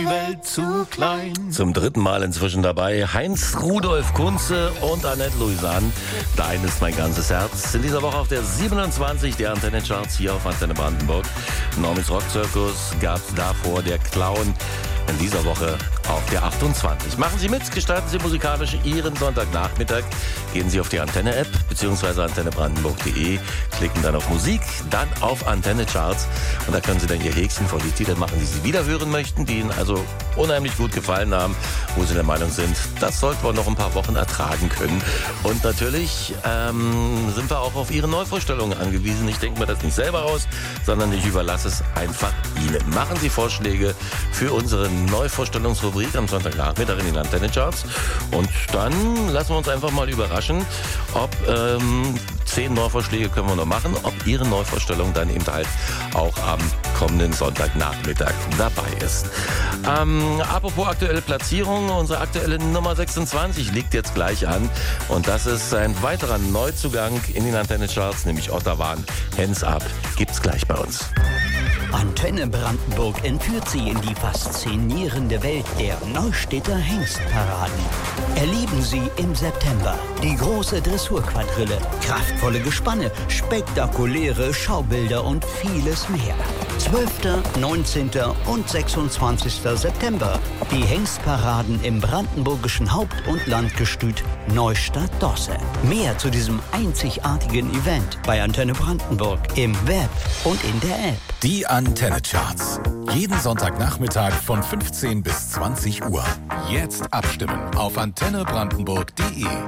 die Welt zu klein. Zum dritten Mal inzwischen dabei Heinz Rudolf Kunze und Annette Louisanne. Dein ist mein ganzes Herz. In dieser Woche auf der 27 der Antenne-Charts hier auf Antenne Brandenburg. Normis Rock-Zirkus gab's davor der Clown. In dieser Woche auf der 28. Machen Sie mit, gestalten Sie musikalisch Ihren Sonntagnachmittag. Gehen Sie auf die Antenne-App bzw. antennebrandenburg.de, klicken dann auf Musik, dann auf Antenne Charts und da können Sie dann Ihr Häkchen vor die Titel machen, die Sie wieder hören möchten, die Ihnen also unheimlich gut gefallen haben, wo Sie der Meinung sind, das sollten wir noch ein paar Wochen ertragen können. Und natürlich sind wir auch auf Ihre Neuvorstellungen angewiesen. Ich denke mir das nicht selber aus, sondern ich überlasse es einfach Ihnen. Machen Sie Vorschläge für unsere Neuvorstellungsrubrik am Sonntagnachmittag in den Antenne-Charts und dann lassen wir uns einfach mal überraschen, ob 10 Neuvorschläge können wir noch machen, ob Ihre Neuvorstellung dann eben halt auch am kommenden Sonntagnachmittag dabei ist. Apropos aktuelle Platzierung, unsere aktuelle Nummer 26 liegt jetzt gleich an und das ist ein weiterer Neuzugang in den Antenne-Charts, nämlich Ottawa. Hands Up gibt's gleich bei uns. Antenne Brandenburg entführt Sie in die faszinierende Welt der Neustädter Hengstparaden. Erleben Sie im September die große Dressurquadrille, kraftvolle Gespanne, spektakuläre Schaubilder und vieles mehr. 12., 19. und 26. September. Die Hengstparaden im brandenburgischen Haupt- und Landgestüt Neustadt-Dosse. Mehr zu diesem einzigartigen Event bei Antenne Brandenburg im Web und in der App. Die Antenne Charts. Jeden Sonntagnachmittag von 15 bis 20 Uhr. Jetzt abstimmen auf antennebrandenburg.de.